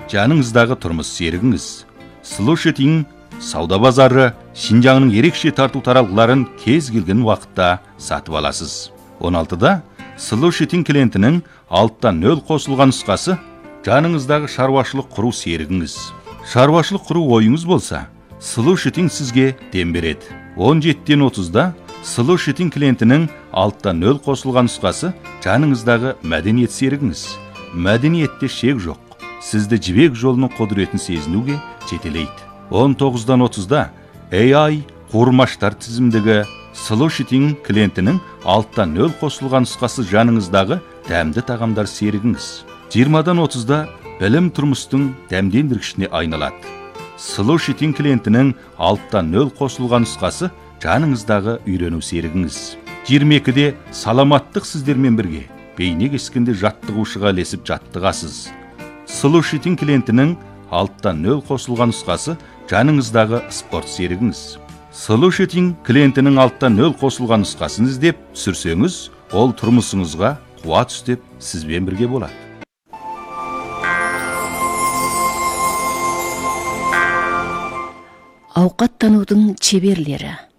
жаныңыздағы тұрмыс серігіңіз. Слушатин сауда базары Шинжаңның ерекше тарту таралғыларын кез келген уақытта сатып аласыз. 16-да Слушатин клиентінің алттан 0 қосылған нұсқасы жаныңыздағы шаруашылық құру серігіңіз. Шаруашылық құру ойыңыз болса, Слушатин сізге дем береді. 17-ден 30-да Слушатин клиентінің алттан 0 қосылған нұсқасы жаныңыздағы мәдениет серігіңіз. Мәдениетте шек жоқ. Сізді жібек жолының құдіретін сезінуге жетелейді. 19-дан 30-да AI қормаштар тізімдегі Слушатин клиентінің алттан 0 қосылған нұсқасы жаныңыздағы дәмді тағамдар серігіңіз. 20-дан 30-да білім тұрмыстың дәмдендіргішіне айналады. Слушатин клиентінің алттан 0 қосылған нұсқасы жаныңыздағы үйрену серігіңіз. 22-де саламаттық сіздермен бірге бейне кескенде жаттығушыға ілесіп жаттығасыз. Слушатин клиентінің алттан 0 қосылған нұсқасы жаныңыздағы спорт серігіңіз. Слушатин клиентінің алттан 0 қосылған нұсқасын іздеп түсірсеңіз, ол тұрмысыңызға қуат үстеп сізбен бірге болады. Ауқаттанудың шеберлері.